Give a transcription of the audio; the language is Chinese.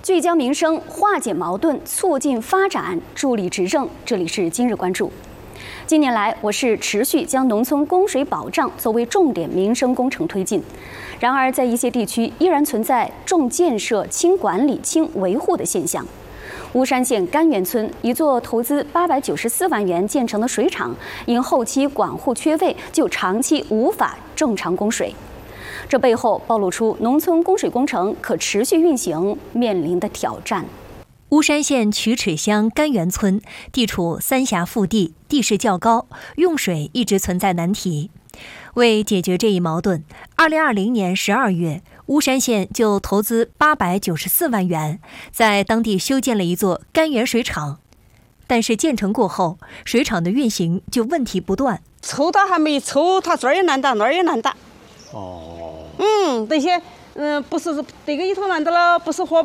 聚焦民生，化解矛盾，促进发展，助力执政。这里是今日关注。近年来，我市持续将农村供水保障作为重点民生工程推进。然而，在一些地区依然存在重建设、轻管理、轻维护的现象。巫山县甘源村一座投资894万元建成的水厂，因后期管护缺位，就长期无法正常供水。这背后暴露出农村供水工程可持续运行面临的挑战。 巫山县曲尺乡甘源村地处三峡腹地，地势较高，用水一直存在难题。为解决这一矛盾，2020年12月，巫山县就投资894万元，在当地修建了一座甘源水厂。但是建成过后，水厂的运行就问题不断。 抽到还没抽，它这儿也难打，那儿也难打。这些不是这个一头难打了，不是火